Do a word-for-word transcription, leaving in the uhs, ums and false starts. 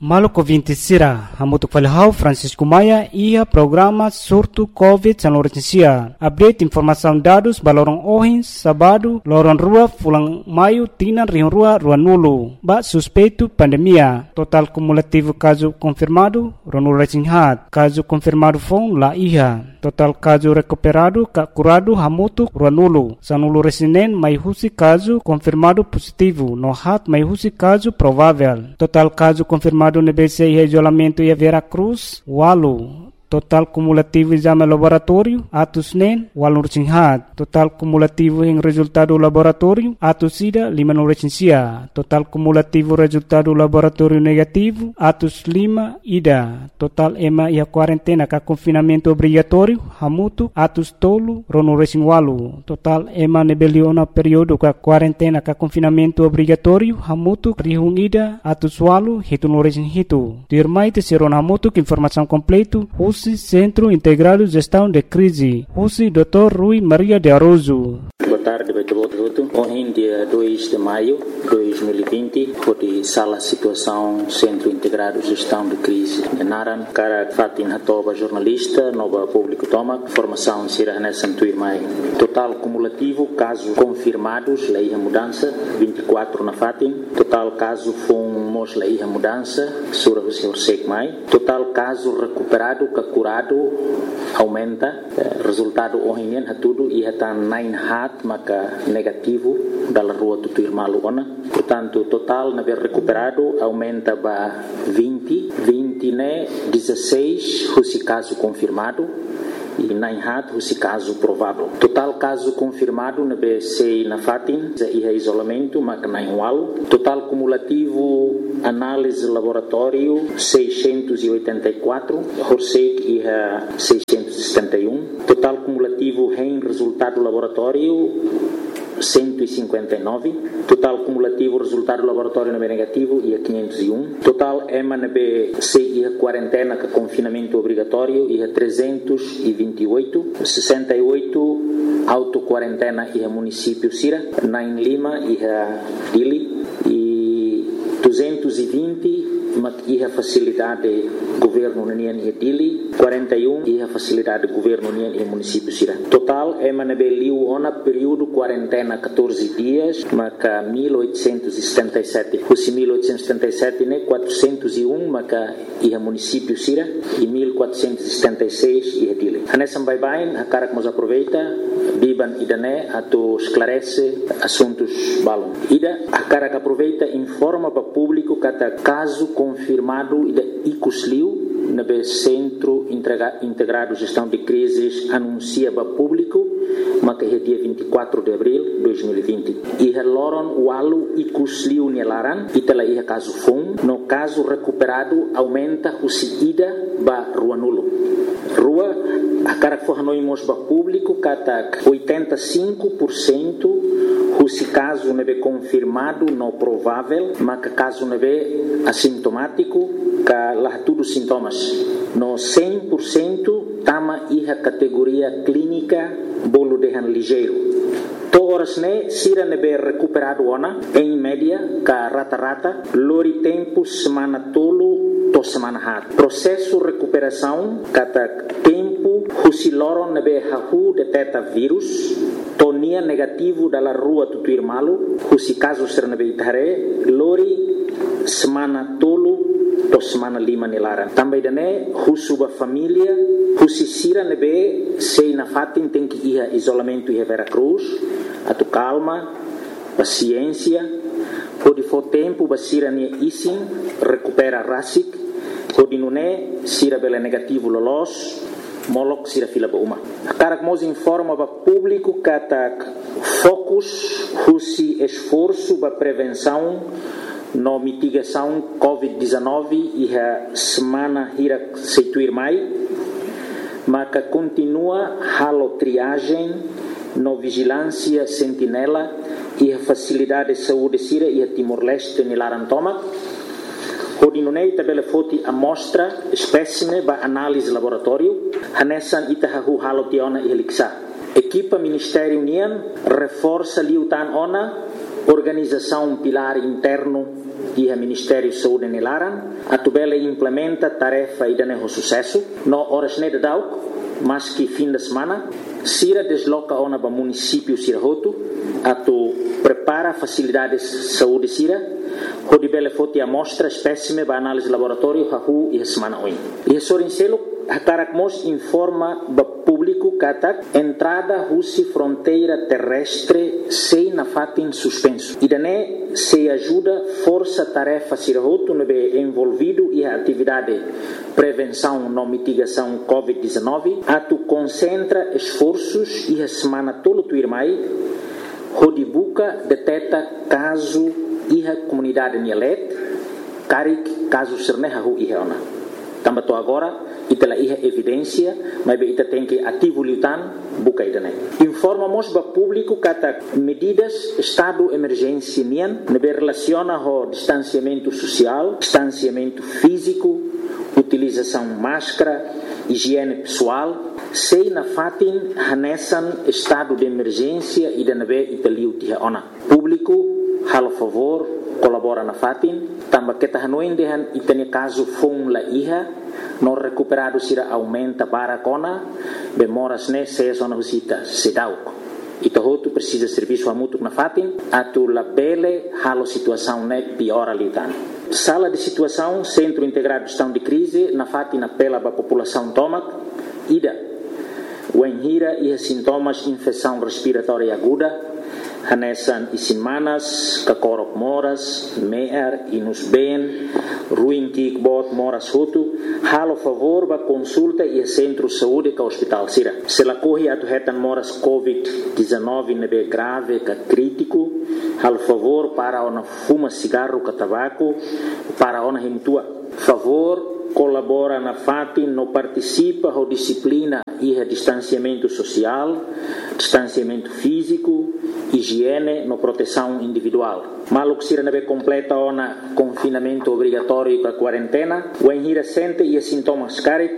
Maluco vinte sira, hamutuk falhau Francisco Maia ia programa surto Covid San Lourenço. Update informação dados balorong ohin sabado lorong rua fulang maio tinan rion rua rua nulu. Ba suspeito pandemia. Total cumulativo caso confirmado ronu resinhat. Caso confirmado fon la iha. Total caso recuperado ka curado hamutuk rua nulu. San Lourenço mai husi caso confirmado positivo. No hat mai husi caso provável. Total caso confirmado no B C I isolamento e Vera Cruz, walu. Total cumulativo exame laboratório, atos nen, walu recinghat. Total cumulativo em resultado laboratório, atos sida, lima no recensia. Total cumulativo resultado laboratório negativo, atos lima, ida. Total ema e a quarentena ka confinamento obrigatório, hamutu, atos tolo, rono recing walu. Total ema nebeliona período ka quarentena ka confinamento obrigatório, hamutu, rihung ida, atos walu, hitu no recing hitu. Dirmai te seron hamutu que informação completo, Centro Integrado de Gestão de Crise. Usi doutor Rui Maria de Aroso. Boa tarde, Beto. Hoje, dia dois de maio de dois mil e vinte, foi sala situação Centro Integrado de Gestão de Crise. Naran, cara Fatin Hatoba, jornalista, nova público toma, formação Sira Nessa Tuirmai. Total cumulativo, casos confirmados, lei a mudança, vinte e quatro na Fatin. Total caso fomos lei a mudança, Sura Hussein Mai. Total caso recuperado, curado, aumenta. Resultado hoje é tudo e está nine hat, maka negativo da rua do Tuirmaluona. Portanto, total na ver recuperado aumenta para vinte, vinte né, dezesseis, esse caso confirmado. E nine hat, esse caso provável. Total caso confirmado na B C na Fatin, e isolamento, maka nine walo. Total cumulativo, análise laboratório, seiscentos e oitenta e quatro. Horsek e seiscentos e setenta e um. Total cumulativo em resultado laboratório, cento e cinquenta e nove. Total cumulativo resultado laboratório na B negativo e a quinhentos e um. Total EMA na B C e a quarentena com confinamento obrigatório e a trezentos e vinte e oito. sessenta e oito auto-quarentena e a município Sira. nine Lima e a Dili. E duzentos e vinte e a facilidade governo União e Dili. quarenta e um e a facilidade governo União e município Sira. Total é manabeliu ona período quarentena catorze dias, maca mil oitocentos e setenta e sete. Os mil oitocentos e setenta e sete né quatrocentos e um maca e a município Sira e mil quatrocentos e setenta e seis e a Dili. Anesam bye bye, a cara que nos aproveita, biban idané ato esclarece assuntos balon. Ida a cara que aproveita informa para público cada caso confirmado ida icusliu na B Centro Integrado de Gestão de Crises anuncia para público, mas que é dia vinte e quatro de abril de dois mil e vinte. E loron walu e cusliu nelaran, e tela ia caso fom, no caso recuperado aumenta o ida ba rua nulo. Rua, a cara que for noimos para público, kata oitenta e cinco por cento se caso não é confirmado, não provável, mas que caso não é assintomático, que lá tudo sintomas. No cem por cento, tama a categoria clínica, bolo de han ligeiro. Todas né, sira não é recuperado ona, em média, que rata-rata, lori tempo, semana tolo, to semana hat. Processo recuperação, kata tempo, se loron não é hahu detecta vírus, tonia negativo da rua do Tuirmalu, se caso ser na beitare, lori semana tolo, to semana lima nilara. Também dane, husuba família, husi sira nebe, sei na Fatin tem que ir a isolamento e a Vera Cruz, a tu calma, paciência, pode for tempo, basira ne isin, recupera rasik, pode nune, sira bela negativo lolos, molok sira fila ba uma. A cara que nos informa para público que ataca focus, husi esforço para prevenção, no mitigação covid dezenove e a semana hira seituir mai, mas que continua halo triagem, no vigilância sentinela e a facilidade de saúde sira e a Timor-Leste nilarantoma. Hodinunei tabela foti amostra espécime ba análise laboratório, hanesan itahahu halo tiona e heliksa. Equipa Ministério União reforça liutan ona organização pilar interno e o Ministério de Saúde nelaran, a tubela implementa tarefa e dane sucesso, no horas ne de dauk, mas que fim de semana, Sira desloca ona para município Sirahoto, a tu prepara facilidades de saúde Sira, onde bele foti amostra espécime para análise laboratório hahu e a semana oin. E a Sorincelo, a Caracmos informa para público que entrada russi fronteira terrestre sem na fatin suspenso. E daí se ajuda força tarefa Sirahoto no be envolvido e a atividade prevenção não mitigação covid dezenove, a tu concentra esforços e a semana todo tu irmai, onde buca detecta caso e a comunidade Nielet, carik caso serneha hu e ona. Também agora ita iha evidência, mas ita tem que ativo lutan buka ita né. Informamos para público que medidas estado emergência nian nebe relaciona ho distanciamento social, distanciamento físico, utilização máscara, higiene pessoal, sei na fatin hanesan estado de emergência e de nebe ita liu tiha ona. Público halo favor colabora na fatin, também que tahanoin dehan itane caso fong la iha, no recuperado sira aumenta para kona, bemoras ne se zona visita sedauk. Ito hotu precisa serviço amutuk na fatin, atu la bele halo situação ne piora litan. Sala de situação, Centro Integrado de Gestão de Crise, na fatin apela para a população tomac, ida, o enhira e sintomas infecção respiratória aguda, hanesan isinmanas, kakorok moras, meer, inus ben, ruim kikbot moras hutu, halo favor ba consulta e centro saúde ka hospital sira. Se la corre atu hetan moras covid dezenove nebe grave ka crítico, halo favor para ona fuma cigarro ka tabaco, para ona himtua. Favor colabora na fatin, no participa ho disciplina e distanciamento social, distanciamento físico, higiene, no proteção individual. Maluk sira nebe completa ona confinamento obrigatório com a quarentena, o enhira sente e sintomas carik,